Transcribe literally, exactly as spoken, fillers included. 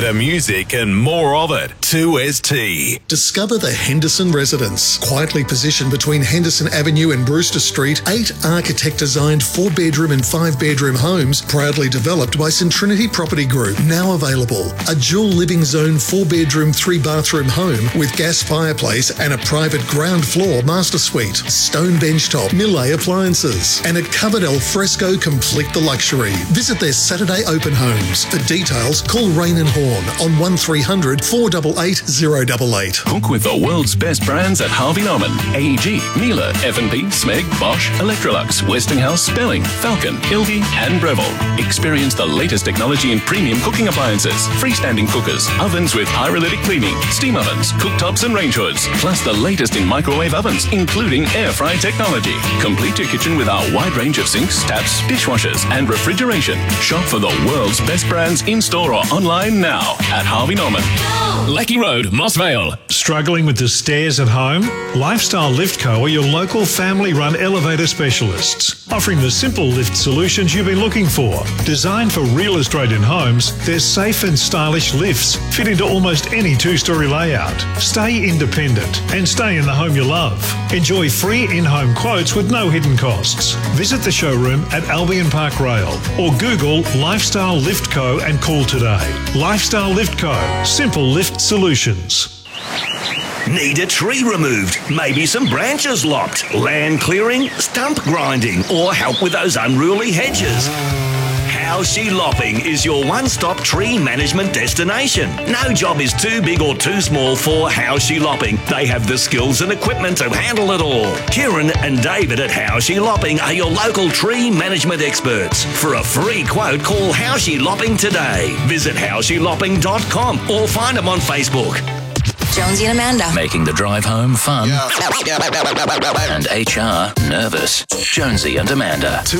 Better music and more of it. two S T. Discover the Henderson Residence. Quietly positioned between Henderson Avenue and Brewster Street, eight architect-designed four-bedroom and five-bedroom homes proudly developed by St Trinity Property Group. Now available. A dual living zone four-bedroom, three-bathroom home with gas fireplace and a private ground floor master suite. Stone benchtop, Millet appliances and a covered al fresco complete the luxury. Visit their Saturday open homes. For details, call Rain and Horn on one three hundred, four eight eight, zero eight eight. Cook with the world's best brands at Harvey Norman. A E G, Miele, F and B, Smeg, Bosch, Electrolux, Westinghouse, Spelling, Falcon, Ildi and Breville. Experience the latest technology in premium cooking appliances, freestanding cookers, ovens with pyrolytic cleaning, steam ovens, cooktops and range hoods, plus the latest in microwave ovens, including air fry technology. Complete your kitchen with our wide range of sinks, taps, dishwashers and refrigeration. Shop for the world's best brands in-store or online now at Harvey Norman. Lecky Road, Moss Vale. Struggling with the stairs at home? Lifestyle Lift Co are your local family-run elevator specialists, offering the simple lift solutions you've been looking for. Designed for real Australian homes, their safe and stylish lifts fit into almost any two-storey layout. Stay independent and stay in the home you love. Enjoy free in-home quotes with no hidden costs. Visit the showroom at Albion Park Rail or Google Lifestyle Lift Co and call today. Lifestyle Lift Co. Simple lift solutions. Need a tree removed? Maybe some branches lopped? Land clearing? Stump grinding? Or help with those unruly hedges? Howshe Lopping is your one-stop tree management destination. No job is too big or too small for Howshe Lopping. They have the skills and equipment to handle it all. Kieran and David at Howshe Lopping are your local tree management experts. For a free quote, call Howshe Lopping today. Visit howshe lopping dot com or find them on Facebook. Jonesy and Amanda. Making the drive home fun and H R nervous. Jonesy and Amanda.